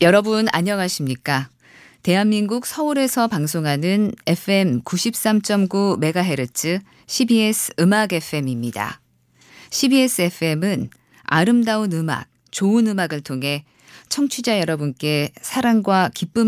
여러분 안녕하십니까? 대한민국 서울에서 방송하는 FM 93.9MHz CBS 음악 FM입니다. CBS FM은 아름다운 음악, 좋은 음악을 통해 청취자 여러분께 사랑과 기쁨